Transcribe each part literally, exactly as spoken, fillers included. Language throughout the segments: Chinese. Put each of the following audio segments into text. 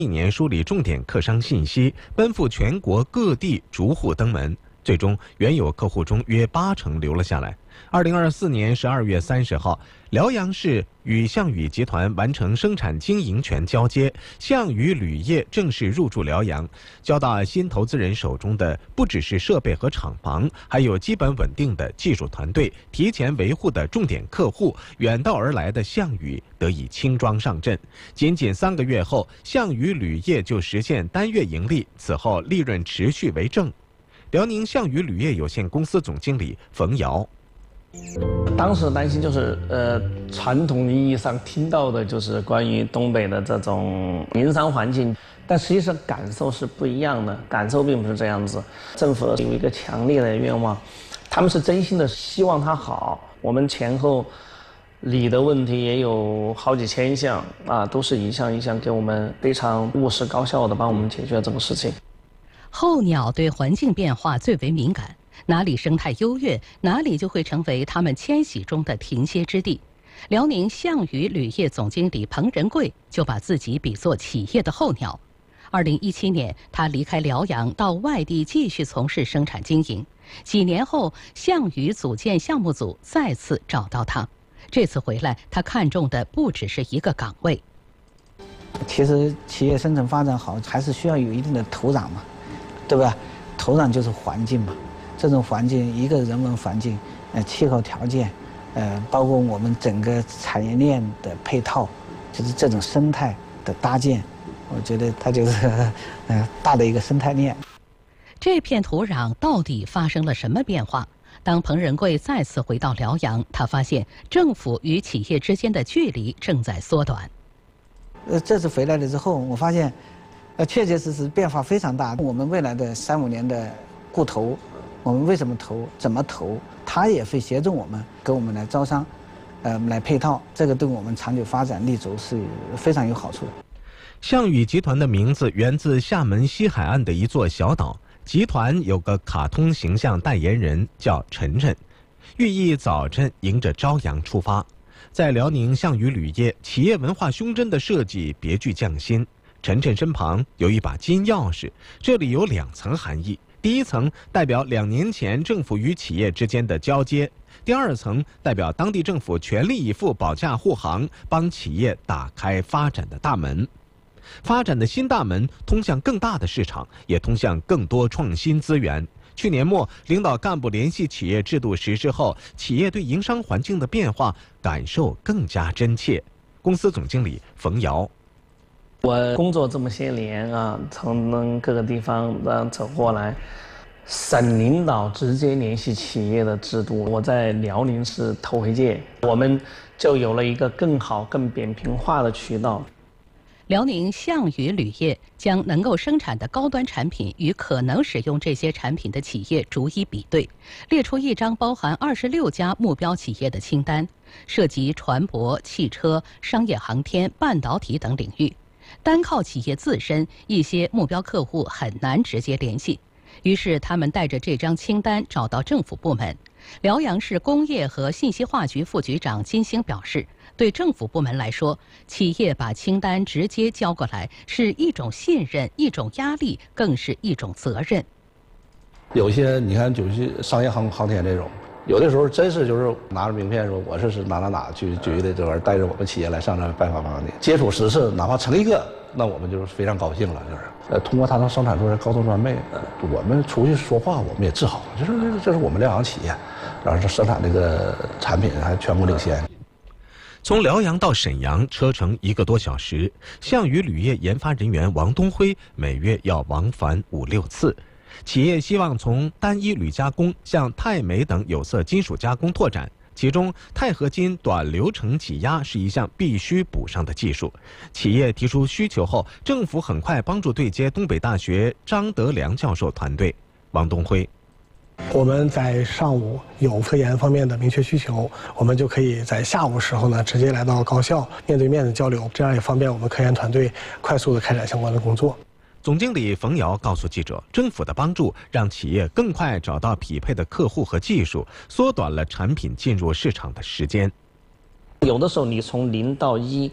一年梳理重点客商信息，奔赴全国各地逐户登门，最终原有客户中约八成留了下来。二零二四年十二月三十号，辽阳市与项羽集团完成生产经营权交接，项羽铝业正式入驻辽阳。交到新投资人手中的不只是设备和厂房，还有基本稳定的技术团队，提前维护的重点客户，远道而来的项羽得以轻装上阵。仅仅三个月后，项羽铝业就实现单月盈利，此后利润持续为正。辽宁项羽铝业有限公司总经理冯瑶。 当时担心就是，呃，传统意义上听到的就是关于东北的这种营商环境，但实际上感受是不一样的，感受并不是这样子。政府有一个强烈的愿望，他们是真心的希望它好。我们前后理的问题也有好几千项啊，都是一项一项给我们非常务实高效的帮我们解决这个事情。 候鸟对环境变化最为敏感。哪里生态优越，哪里就会成为他们迁徙中的停歇之地。辽宁项羽铝业总经理彭仁贵就把自己比作企业的候鸟。二零一七年，他离开辽阳到外地继续从事生产经营。几年后，项羽组建项目组再次找到他。这次回来，他看中的不只是一个岗位。 其实企业生存发展好，还是需要有一定的土壤嘛，对吧？土壤就是环境嘛。这种环境，一个人文环境，呃，气候条件，呃，包括我们整个产业链的配套，就是这种生态的搭建，我觉得它就是，呃，大的一个生态链。 这片土壤到底发生了什么变化？当彭仁贵再次回到辽阳，他发现政府与企业之间的距离正在缩短。 呃，这次回来了之后，我发现，呃，确确实实变化非常大。我们未来的三五年的固投。我们为什么投？怎么投？他也会协助我们，给我们来招商，呃，来配套，这个对我们长久发展立足是非常有好处的。 项羽集团的名字源自厦门西海岸的一座小岛，集团有个卡通形象代言人叫晨晨，寓意早晨迎着朝阳出发。在辽宁项羽铝业，企业文化胸针的设计别具匠心。晨晨身旁有一把金钥匙，这里有两层含义。第一层代表两年前政府与企业之间的交接，第二层代表当地政府全力以赴保驾护航，帮企业打开发展的大门。发展的新大门通向更大的市场，也通向更多创新资源。去年末，领导干部联系企业制度实施后，企业对营商环境的变化感受更加真切。公司总经理冯瑶。 我工作这么些年啊，从各个地方啊走过来，省领导直接联系企业的制度，我在辽宁是头回见，我们就有了一个更好、更扁平化的渠道。 辽宁项羽铝业将能够生产的高端产品与可能使用这些产品的企业逐一比对，列出一张包含二十六家目标企业的清单，涉及船舶、汽车、商业航天、半导体等领域。单靠企业自身，一些目标客户很难直接联系，于是他们带着这张清单找到政府部门。辽阳市工业和信息化局副局长金星表示，对政府部门来说，企业把清单直接交过来是一种信任，一种压力，更是一种责任。 有些你看，有些商业航航天这种，有的时候真是就是拿着名片说我是是哪哪哪去局的这玩意儿，带着我们企业来上这拜访访的，接触十次，哪怕成一个，那我们就是非常高兴了，就是呃，通过它能生产出来高端装备，呃，我们出去说话我们也自豪，就是这是我们辽阳企业，然后生产这个产品还全国领先。 从辽阳到沈阳车程一个多小时，项羽铝业研发人员王东辉每月要往返五六次。企业希望从单一铝加工向钛镁等有色金属加工拓展，其中钛合金短流程挤压是一项必须补上的技术。企业提出需求后，政府很快帮助对接东北大学张德良教授团队。王东辉。 我们在上午有科研方面的明确需求，我们就可以在下午时候呢直接来到高校面对面的交流，这样也方便我们科研团队快速的开展相关的工作。 总经理冯瑶告诉记者，政府的帮助让企业更快找到匹配的客户和技术，缩短了产品进入市场的时间。 有的时候你从零到一，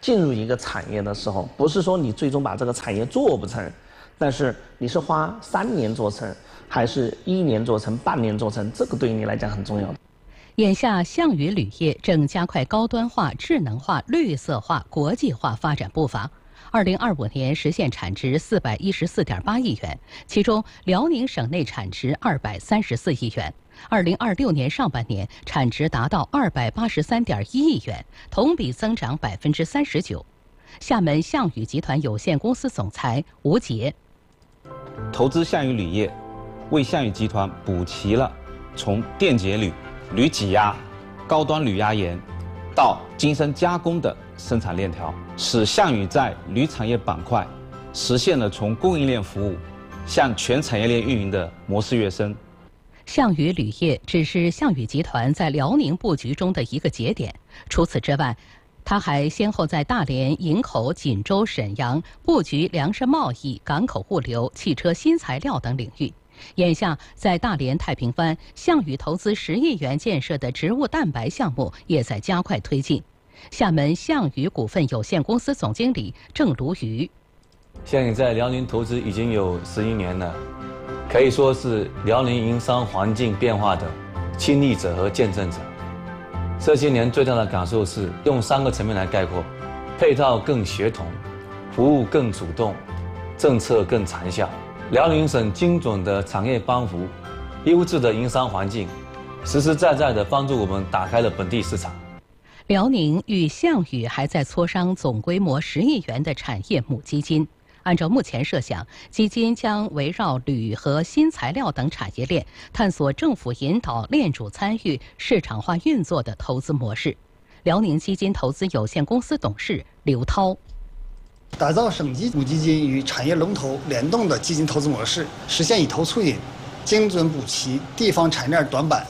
进入一个产业的时候，不是说你最终把这个产业做不成，但是你是花三年做成，还是一年做成、半年做成，这个对于你来讲很重要的。 眼下，项羽铝业正加快高端化、智能化、绿色化、国际化发展步伐。二零二五年实现产值四百一十四点八亿元，其中辽宁省内产值二百三十四亿元。二零二六年上半年产值达到二百八十三点一亿元，同比增长百分之三十九。厦门项羽集团有限公司总裁吴杰， 投资项羽铝业，为项羽集团补齐了从电解铝、铝挤压、高端铝压延到精深加工的生产链条，使项羽在铝产业板块实现了从供应链服务向全产业链运营的模式跃升。 项羽铝业只是项羽集团在辽宁布局中的一个节点，除此之外，它还先后在大连、营口、锦州、沈阳布局粮食贸易、港口物流、汽车新材料等领域。眼下，在大连太平湾，项羽投资十亿元建设的植物蛋白项目也在加快推进。厦门项羽股份有限公司总经理郑如瑜， 项羽在辽宁投资已经有十一年了，可以说是辽宁营商环境变化的亲历者和见证者。这些年最大的感受是用三个层面来概括：配套更协同，服务更主动，政策更长效。辽宁省精准的产业帮扶，优质的营商环境，实实在在地帮助我们打开了本地市场。 辽宁与项羽还在磋商总规模十亿元的产业母基金。按照目前设想，基金将围绕铝和新材料等产业链，探索政府引导、链主参与、市场化运作的投资模式。辽宁基金投资有限公司董事刘涛， 打造省级母基金与产业龙头联动的基金投资模式，实现以投促引，精准补齐地方产业链短板。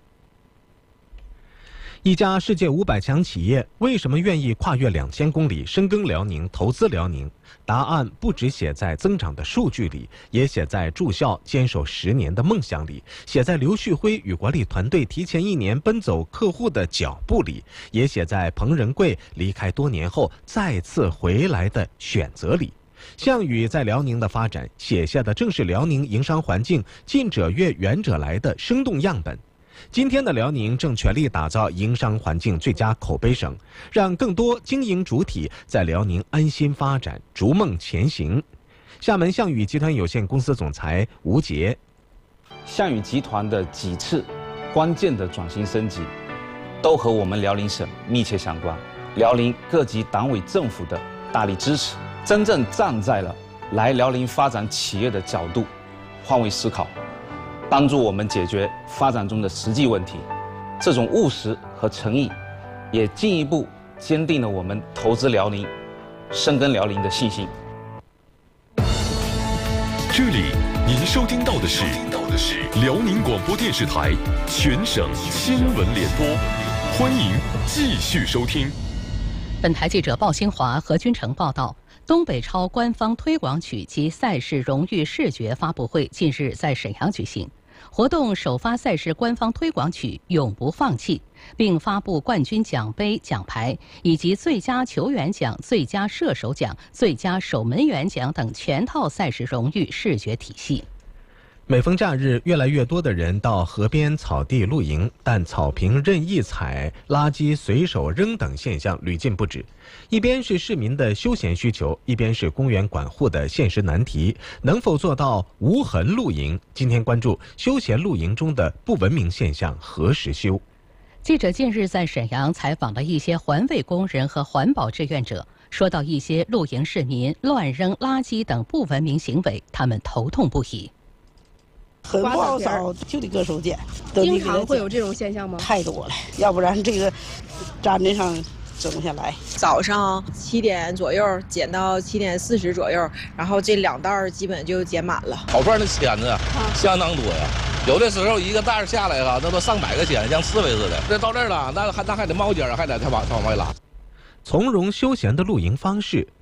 一家世界五百强企业为什么愿意跨越两千公里深耕辽宁、投资辽宁？答案不只写在增长的数据里，也写在住校坚守十年的梦想里，写在刘旭辉与管理团队提前一年奔走客户的脚步里，也写在彭仁贵离开多年后再次回来的选择里。项羽在辽宁的发展，写下的正是辽宁营商环境近者悦、远者来的生动样本。今天的辽宁正全力打造营商环境最佳口碑省，让更多经营主体在辽宁安心发展，逐梦前行。厦门项羽集团有限公司总裁吴杰， 项羽集团的几次关键的转型升级，都和我们辽宁省密切相关。辽宁各级党委政府的大力支持，真正站在了来辽宁发展企业的角度，换位思考，帮助我们解决发展中的实际问题。这种务实和诚意，也进一步坚定了我们投资辽宁、深耕辽宁的信心。 这里您收听到的是辽宁广播电视台全省新闻联播，欢迎继续收听。 本台记者鲍新华、何君成报道。东北超官方推广曲及赛事荣誉视觉发布会近日在沈阳举行。活动首发赛事官方推广曲《永不放弃》，并发布冠军奖杯、奖牌以及最佳球员奖、最佳射手奖、最佳守门员奖等全套赛事荣誉视觉体系。 每逢假日，越来越多的人到河边草地露营，但草坪任意踩、垃圾随手扔等现象屡禁不止。一边是市民的休闲需求，一边是公园管护的现实难题。能否做到无痕露营？今天关注休闲露营中的不文明现象何时休？ 记者近日在沈阳采访了一些环卫工人和环保志愿者，说到一些露营市民乱扔垃圾等不文明行为，他们头痛不已。 很不好扫，就得搁手捡。 经常会有这种现象吗？ 太多了，要不然这个粘着上整不下来。 早上七点左右捡到七点四十左右，然后这两袋基本就捡满了。 好赚的钱呢，相当多呀。有的时候一个袋下来哈，那都上百个钱，像刺猬似的。这到这儿了，那还那还得冒尖，还得再往往外拉。 从容休闲的露营方式，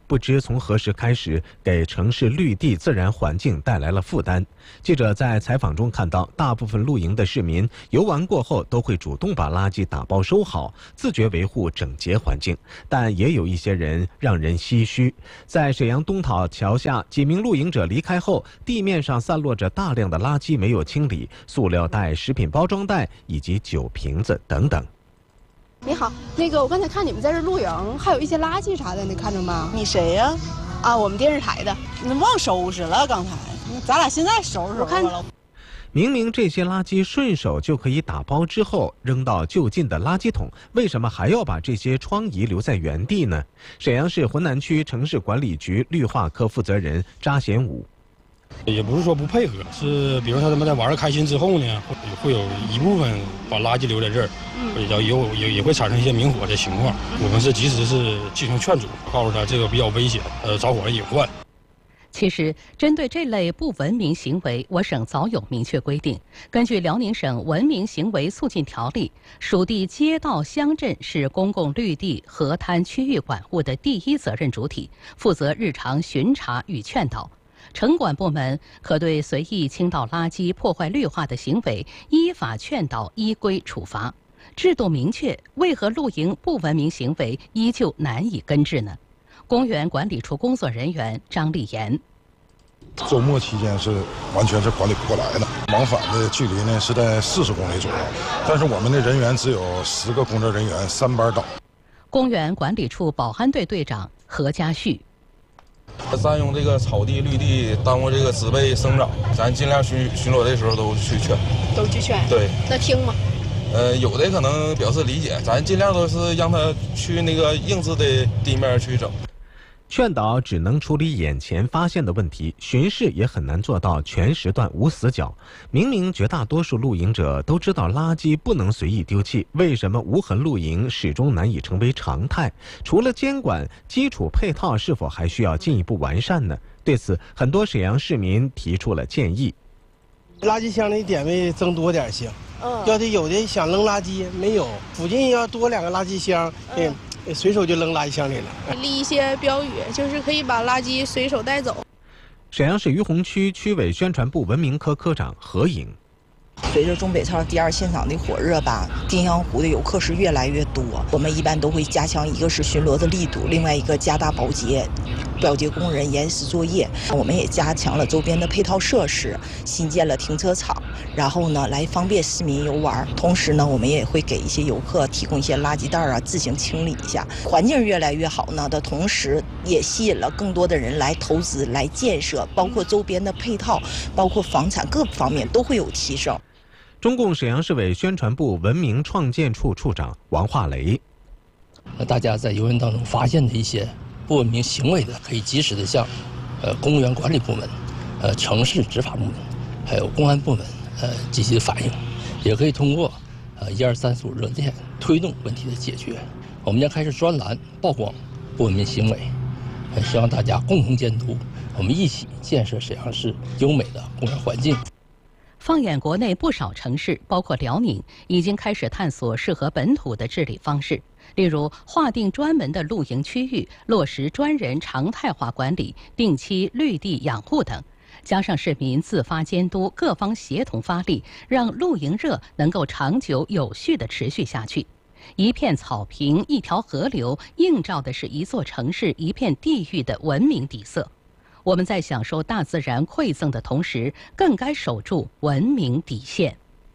不知从何时开始给城市绿地自然环境带来了负担。记者在采访中看到，大部分露营的市民游玩过后都会主动把垃圾打包收好，自觉维护整洁环境。但也有一些人让人唏嘘，在沈阳东讨桥下，几名露营者离开后，地面上散落着大量的垃圾没有清理，塑料袋、食品包装袋以及酒瓶子等等。 你好，那个我刚才看你们在这露营，还有一些垃圾啥的，你看着吗？ 你谁呀、 啊？啊，我们电视台的。 你忘收拾了刚才，咱俩现在收拾。 我看了。 明明这些垃圾顺手就可以打包之后扔到就近的垃圾桶，为什么还要把这些疮痍留在原地呢？沈阳市浑南区城市管理局绿化科负责人扎显武。 也不是说不配合，是比如说他们在玩的开心之后呢，会有一部分把垃圾留在这儿，或者叫也有也也会产生一些明火的情况。我们是及时是进行劝阻，告诉他这个比较危险，呃，着火的隐患。 其实，针对这类不文明行为，我省早有明确规定。根据辽宁省文明行为促进条例，属地街道乡镇是公共绿地、河滩区域管护的第一责任主体，负责日常巡查与劝导。城管部门可对随意倾倒垃圾、破坏绿化的行为依法劝导、依规处罚。制度明确，为何露营不文明行为依旧难以根治呢？公园管理处工作人员张丽妍： 周末期间是完全是管理不过来的，往返的距离呢是在四十公里左右，但是我们的人员只有十个工作人员，三班倒。 公园管理处保安队队长何家旭。 占用这个草地、绿地，耽误这个植被生长，咱尽量巡巡逻的时候都去劝， 都去劝。 对， 那听吗？ 呃，有的可能表示理解，咱尽量都是让他去那个硬质的地面去整。 劝导只能处理眼前发现的问题，巡视也很难做到全时段无死角。明明绝大多数露营者都知道垃圾不能随意丢弃，为什么无痕露营始终难以成为常态？除了监管，基础配套是否还需要进一步完善呢？对此，很多沈阳市民提出了建议。 垃圾箱的点位增多点行，嗯，要得有的想扔垃圾没有，附近要多两个垃圾箱，嗯。随手就扔垃圾箱里了。 立一些标语，就是可以把垃圾随手带走。 沈阳市于洪区区委宣传部文明科科长何颖。 随着中北操第二现场的火热吧，丁香湖的游客是越来越多。我们一般都会加强，一个是巡逻的力度，另外一个加大保洁，保洁工人严实作业。我们也加强了周边的配套设施，新建了停车场，然后呢来方便市民游玩。同时呢，我们也会给一些游客提供一些垃圾袋啊，自行清理一下。环境越来越好呢的同时，也吸引了更多的人来投资、来建设，包括周边的配套，包括房产各方面都会有提升。 中共沈阳市委宣传部文明创建处处长王化雷： 那大家在游玩当中发现的一些不文明行为的，可以及时的向呃公园管理部门、呃城市执法部门，还有公安部门呃积极的反映，也可以通过呃一二三四五热线推动问题的解决。我们将开始专栏曝光不文明行为，呃希望大家共同监督，我们一起建设沈阳市优美的公园环境。 放眼国内不少城市，包括辽宁，已经开始探索适合本土的治理方式，例如划定专门的露营区域，落实专人常态化管理，定期绿地养护等。加上市民自发监督，各方协同发力，让露营热能够长久有序地持续下去。一片草坪，一条河流，映照的是一座城市、一片地域的文明底色。我们在享受大自然馈赠的同时，更该守住文明底线。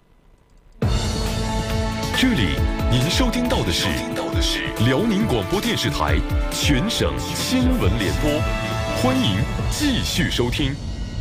这里您收听到的是辽宁广播电视台全省新闻联播，欢迎继续收听。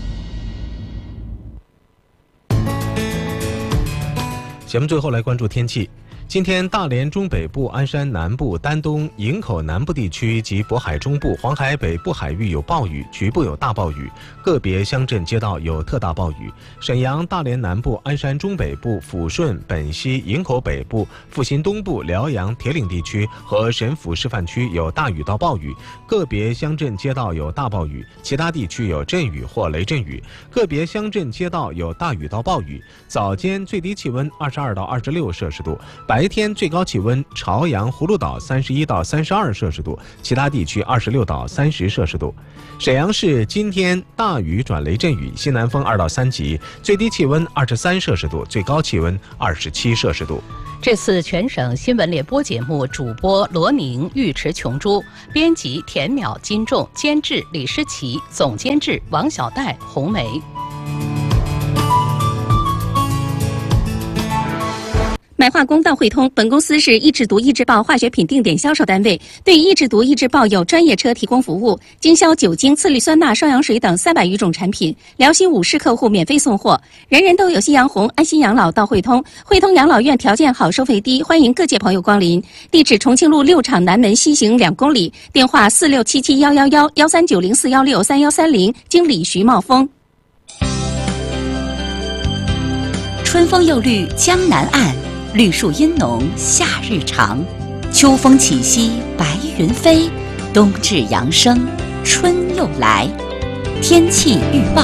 节目最后来关注天气。今天，大连中北部、鞍山南部、丹东、营口南部地区及渤海中部、黄海北部海域有暴雨，局部有大暴雨，个别乡镇街道有特大暴雨。沈阳、大连南部、鞍山中北部、抚顺、本溪、营口北部、阜新东部、辽阳、铁岭地区和沈抚示范区有大雨到暴雨，个别乡镇街道有大暴雨，其他地区有阵雨或雷阵雨，个别乡镇街道有大雨到暴雨。早间最低气温二十二到二十六摄氏度，白白天最高气温，朝阳、葫芦岛三十一到三十二摄氏度，其他地区二十六到三十摄氏度。沈阳市今天大雨转雷阵雨，西南风二到三级，最低气温二十三摄氏度，最高气温二十七摄氏度。 这次全省新闻联播节目主播罗宁、尉迟琼珠，编辑田淼、金仲，监制李诗琪，总监制王小戴、红梅。 买化工到汇通，本公司是益智毒益智报化学品定点销售单位，对益智毒益智报有专业车提供服务，经销酒精、次氯酸钠、双氧水等三百余种产品，辽西五市客户免费送货。人人都有夕阳红，安心养老到汇通。汇通养老院条件好，收费低，欢迎各界朋友光临。地址：重庆路六厂南门西行两公里，电话四六七七幺幺幺幺三九零四幺六三幺三零，经理徐茂峰。 春风又绿江南岸，绿树阴浓夏日长，秋风起兮白云飞，冬至阳生春又来。天气预报。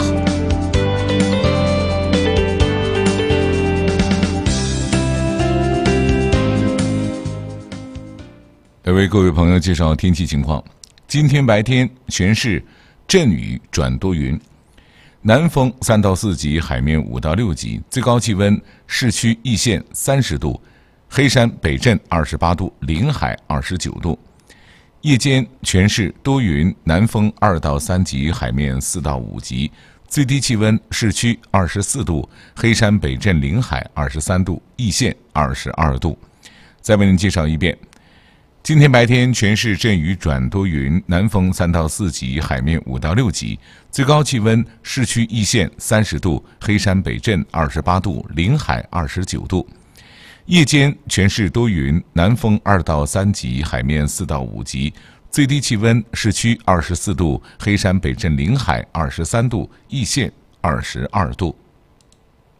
来为各位朋友介绍天气情况。今天白天全市阵雨转多云，南风三到四级，海面五到六级，最高气温市区易县三十度，黑山北镇二十八度，临海二十九度。夜间全市多云，南风二到三级，海面四到五级，最低气温市区二十四度，黑山北镇临海二十三度，易县二十二度。再为您介绍一遍。今天白天全市阵雨转多云，南风三到四级，海面五到六级，最高气温市区易县三十度，黑山北镇二十八度，临海二十九度。夜间全市多云，南风二到三级，海面四到五级，最低气温市区二十四度，黑山北镇临海二十三度，易县二十二度。